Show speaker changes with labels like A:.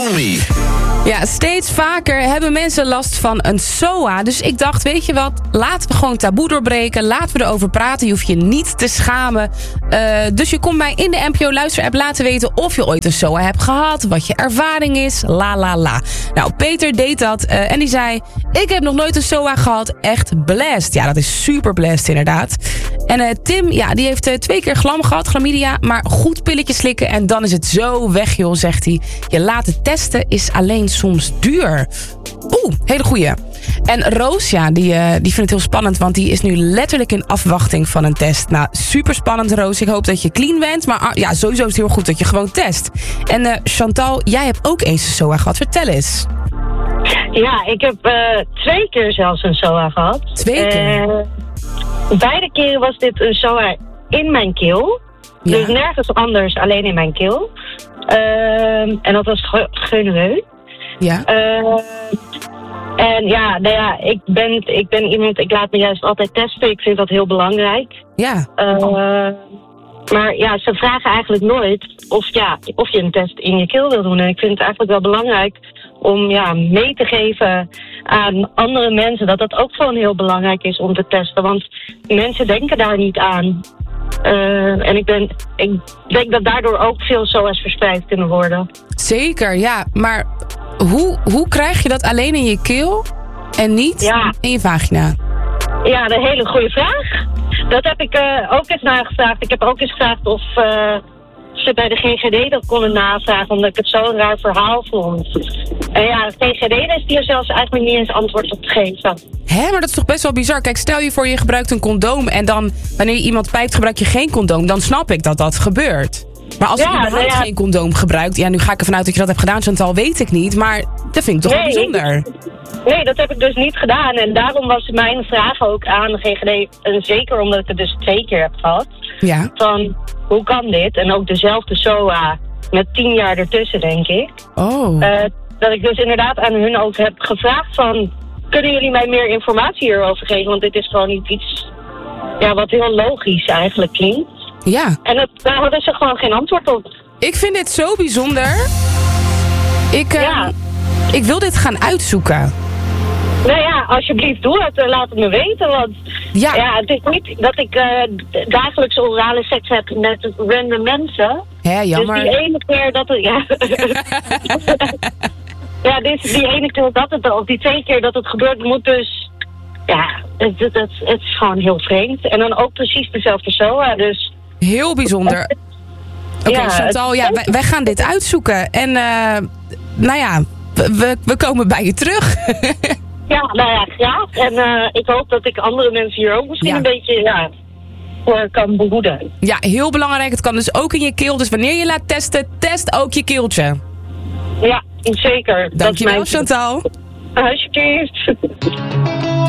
A: Me.
B: Ja, steeds vaker hebben mensen last van een SOA. Dus ik dacht, weet je wat, laten we gewoon taboe doorbreken. Laten we erover praten. Je hoeft je niet te schamen. Dus je kon mij in de NPO Luister-app laten weten of je ooit een SOA hebt gehad. Wat je ervaring is. La la la. Nou, Peter deed dat en die zei, ik heb nog nooit een SOA gehad. Echt blessed. Ja, dat is super blessed inderdaad. En Tim, ja, die heeft 2 keer glam gehad, chlamydia. Maar goed pilletje slikken en dan is het zo weg, joh, zegt hij. Je laten testen is alleen soms duur. Hele goeie. En Roos, ja, die vindt het heel spannend, want die is nu letterlijk in afwachting van een test. Nou, super spannend, Roos. Ik hoop dat je clean bent, maar ja, sowieso is het heel goed dat je gewoon test. En Chantal, jij hebt ook eens een SOA gehad. Vertel eens.
C: Ja, ik heb 2 keer zelfs een SOA gehad.
B: 2 keer?
C: Beide keren was dit een SOA in mijn keel.
B: Ja.
C: Dus nergens anders, alleen in mijn keel. En dat was gonoreu.
B: Ja.
C: En ja, nou ja, ik ben iemand, ik laat me juist altijd testen. Ik vind dat heel belangrijk.
B: Ja.
C: Maar ja, ze vragen eigenlijk nooit of je een test in je keel wil doen. En ik vind het eigenlijk wel belangrijk om mee te geven aan andere mensen dat dat ook gewoon heel belangrijk is om te testen. Want mensen denken daar niet aan. En ik denk dat daardoor ook veel SOA's verspreid kunnen worden.
B: Zeker, ja. Maar hoe krijg je dat alleen in je keel en niet in je vagina?
C: Ja, een hele goede vraag. Dat heb ik ook eens nagevraagd. Ik heb ook eens gevraagd of ze bij de GGD dat konden navragen, omdat ik het zo'n raar verhaal vond. En ja, de GGD is hier zelfs eigenlijk niet eens antwoord op te geven.
B: Hè, maar dat is toch best wel bizar. Kijk, stel je voor je gebruikt een condoom en dan, wanneer je iemand pijpt, gebruik je geen condoom. Dan snap ik dat dat gebeurt. Maar als je überhaupt geen condoom gebruikt, ja, nu ga ik ervan uit dat je dat hebt gedaan, Chantal, weet ik niet. Maar dat vind ik toch wel bijzonder.
C: Nee, dat heb ik dus niet gedaan. En daarom was mijn vraag ook aan de GGD, en zeker omdat ik het dus 2 keer heb gehad, van hoe kan dit? En ook dezelfde SOA met 10 jaar ertussen, denk ik. Dat ik dus inderdaad aan hun ook heb gevraagd van, kunnen jullie mij meer informatie hierover geven? Want dit is gewoon niet iets wat heel logisch eigenlijk klinkt.
B: Ja.
C: En daar hadden ze gewoon geen antwoord op.
B: Ik vind dit zo bijzonder. Ik wil dit gaan uitzoeken.
C: Nou ja, alsjeblieft doe het. Laat het me weten. Want het is niet dat ik dagelijks orale seks heb met random mensen.
B: Hé, jammer.
C: Dus die ene keer dat het... dus die ene keer dat het... Of die 2 keer dat het gebeurt, moet dus... Ja, het is gewoon heel vreemd. En dan ook precies dezelfde SOA, dus...
B: Heel bijzonder. Oké, Chantal, wij gaan dit uitzoeken. En we komen bij je terug.
C: Graag. En ik hoop dat ik andere mensen hier ook misschien een beetje voor kan behoeden.
B: Ja, heel belangrijk. Het kan dus ook in je keel. Dus wanneer je laat testen, test ook je keeltje.
C: Ja, zeker.
B: Dankjewel, Chantal.
C: Alsjeblieft.